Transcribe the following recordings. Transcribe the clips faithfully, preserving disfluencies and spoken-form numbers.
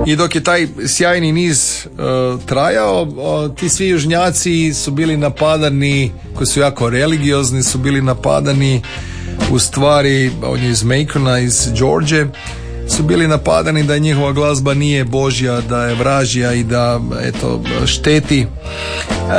I dok je taj sjajni niz uh, trajao, uh, ti svi južnjaci su bili napadani, koji su jako religiozni, su bili napadani, u stvari, on je iz Macona, iz George, su bili napadani da njihova glazba nije božja, da je vražja i da, eto, šteti uh,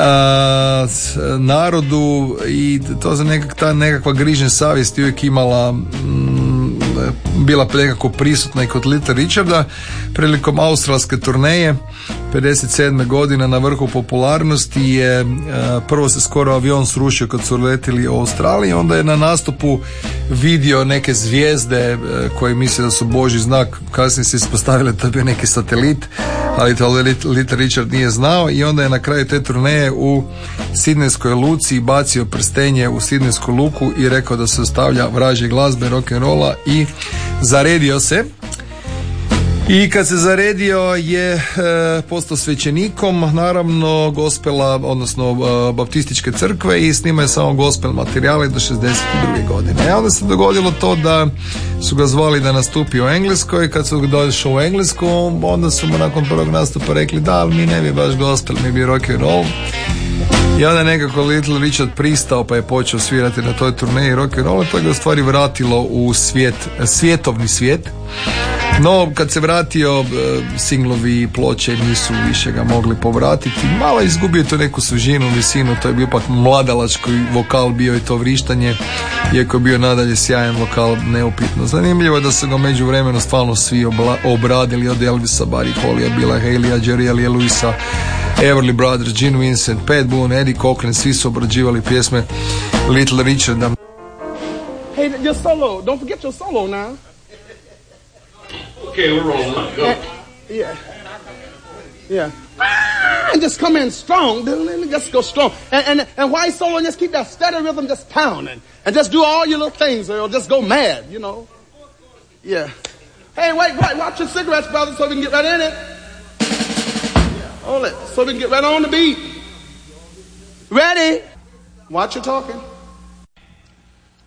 narodu, i to za nekak, ta nekakva grižnja savjesti uvijek imala mm, bila nekako prisutna i kod Little Richarda. Prilikom australske turneje pedeset sedme godine na vrhu popularnosti je, prvo se skoro avion srušio kad su letili u Australiji, onda je na nastupu vidio neke zvijezde koje misle da su božji znak, kasnije se ispostavile da je bio neki satelit, ali to Little Richard nije znao, i onda je na kraju te turneje u sidnejskoj luci bacio prstenje u sidnejsku luku i rekao da se ostavlja vražje glazbe, rock'n'rolla, i zaredio se. I kad se zaredio je e, postao svećenikom, naravno gospela, odnosno e, baptističke crkve, i snima je samo gospel materijale do šezdeset druge godine. I onda se dogodilo to da su ga zvali da nastupi u Engleskoj. Kad su ga došao u Englesku, onda su mu nakon prvog nastupa rekli da, ali mi ne bi baš gospel, mi bi rock and roll. I onda je nekako Little Richard pristao, pa je počeo svirati na toj turneji rock and roll, to ga u stvari vratilo u svijet, svjetovni svijet. No, kad se vratio, singlovi i ploče nisu više ga mogli povratiti. Malo izgubio to neku sužinu, visinu, to je bio ipak mladalački vokal, bio i to vrištanje, iako je bio nadalje sjajan vokal, neupitno. Zanimljivo je da su ga među vremenu stvarno svi obla, obradili, od Elvisa, Buddy Hollya, Billa Haleya, Jerrya Lee Lewisa, Everly Brothers, Gene Vincent, Pat Boone, Eddie Cochran, svi su obrađivali pjesme Little Richarda. Hey, your solo, don't forget your solo now. Okay, we're rolling. Go. Uh, yeah. Yeah. And just come in strong. Just go strong. And, and, and while he's soloing, just keep that steady rhythm just pounding. And just do all your little things, or you'll just go mad, you know. Yeah. Hey, wait, wait, watch your cigarettes, brother, so we can get right in it. Hold it. So we can get right on the beat. Ready? Watch your talking.